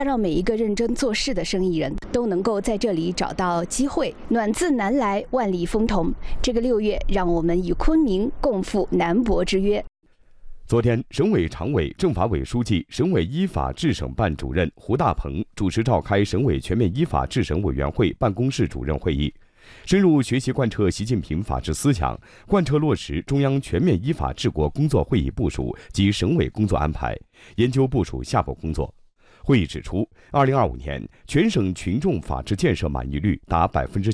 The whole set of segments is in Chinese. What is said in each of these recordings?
让每一个认真做事的生意人都能够在这里找到机会。暖自南来，万里风同。这个6月，让我们与昆明共赴南博之约。 昨天，省委常委、政法委书记、省委依法治省办主任胡大鹏主持召开省委全面依法治省委员会办公室主任会议，深入学习贯彻习近平法治思想，贯彻落实中央全面依法治国工作会议部署及省委工作安排，研究部署下步工作。会议指出，2025年全省群众法治建设满意率达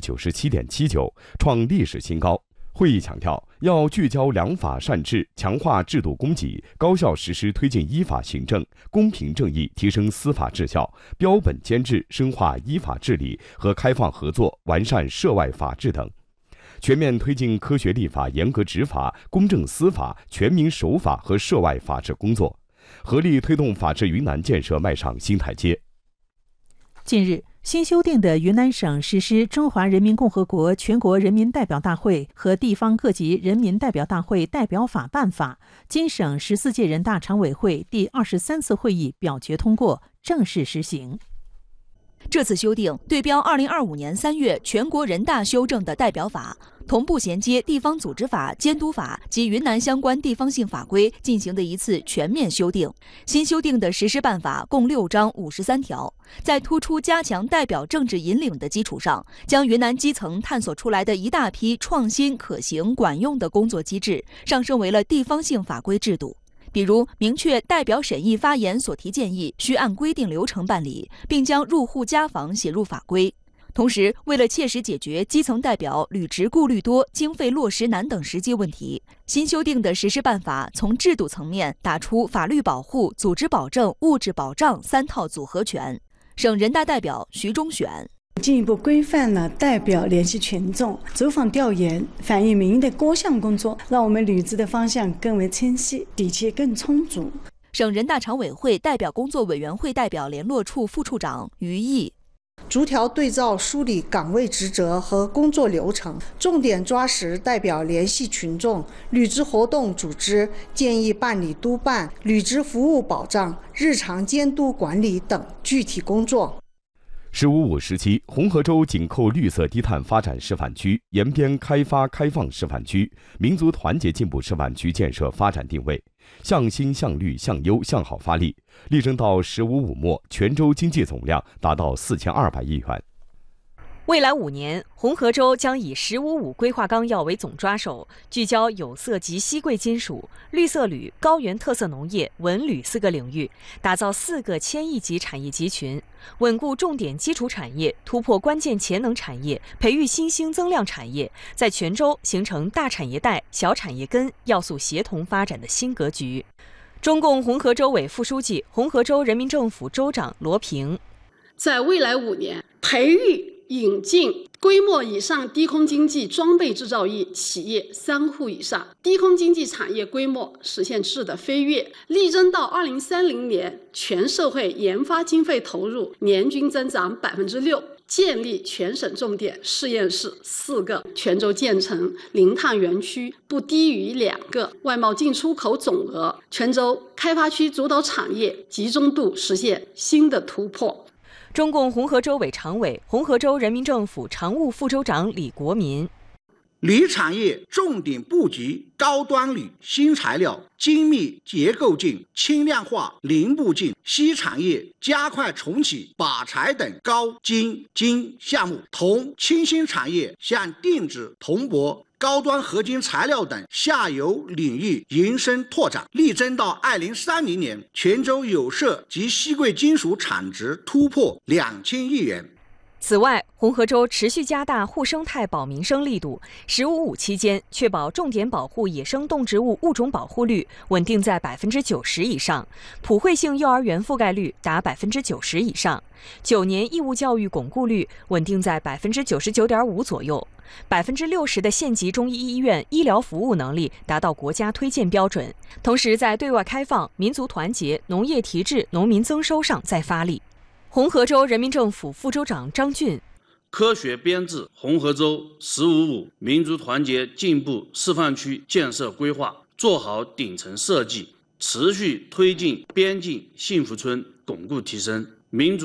97.79%，创历史新高。会议强调，要聚焦良法善治，强化制度供给，高效实施推进依法行政，公平正义提升司法治效，标本兼治深化依法治理和开放合作，完善涉外法治等。全面推进科学立法、严格执法、公正司法、全民守法和涉外法治工作，合力推动法治云南建设迈上新台阶。 近日，新修订的云南省实施《中华人民共和国全国人民代表大会和地方各级人民代表大会代表法办法》经省14届人大常委会第23次会议表决通过，正式实行。 这次修订对标2025年3月全国人大修正的代表法，同步衔接地方组织法、监督法及云南相关地方性法规进行的一次全面修订。新修订的实施办法共6章53条，在突出加强代表政治引领的基础上，将云南基层探索出来的一大批创新、可行、管用的工作机制上升为了地方性法规制度。比如，明确代表审议发言所提建议需按规定流程办理，并将入户家访写入法规。同时，为了切实解决基层代表履职顾虑多、经费落实难等实际问题，新修订的实施办法从制度层面打出法律保护、组织保证、物质保障3套组合拳。省人大代表徐忠选。 进一步规范了代表联系群众、走访调研、反映民意的各项工作，让我们履职的方向更为清晰，底气更充足。 省人大常委会代表工作委员会代表联络处副处长于毅。 逐条对照梳理岗位职责和工作流程，重点抓实代表联系群众、履职活动组织、建议办理督办、履职服务保障、日常监督管理等具体工作。 “15+5”时期，红河州紧扣绿色低碳发展示范区、延边开发开放示范区、民族团结进步示范区建设发展定位，向新、向绿、向优、向好发力，力争到“15+5”末，全州经济总量达到4200亿元。 未来5年，红河州将以“15+5”规划纲要为总抓手，聚焦有色及稀贵金属、绿色铝、高原特色农业、文旅4个领域，打造4个1000亿级产业集群，稳固重点基础产业，突破关键潜能产业，培育新兴增量产业，在全州形成大产业带、小产业根要素协同发展的新格局。中共红河州委副书记、红河州人民政府州长罗平， 在未来5年，培育引进规模以上低空经济装备制造业企业3户以上，低空经济产业规模实现质的飞跃，力争到2030年全社会研发经费投入年均增长6%，建立全省重点实验室4个，全州建成零碳园区不低于2个，外贸进出口总额，全州开发区主导产业集中度实现新的突破。 中共红河州委常委、红河州人民政府常务副州长李国民。 铝产业重点布局高端铝、新材料、精密结构件、轻量化零部件；锡产业加快重启靶材等高精精项目；铜轻新产业向定制、铜箔、高端合金材料等下游领域延伸拓展，力争到2030年，全州有色及稀贵金属产值突破2000亿元。 此外，红河州持续加大护生态保民生力度，“15+5”期间确保重点保护野生动植物物种保护率稳定在90%以上，普惠性幼儿园覆盖率达90%以上，9年义务教育巩固率稳定在99.5%左右，60%的县级中医医院医疗服务能力达到国家推荐标准。同时，在对外开放、民族团结、农业提质、农民增收上再发力。红河州人民政府副州长张俊， 科学编制红河州“15+5”民族团结进步示范区建设规划，做好顶层设计，持续推进边境幸福村巩固提升，民族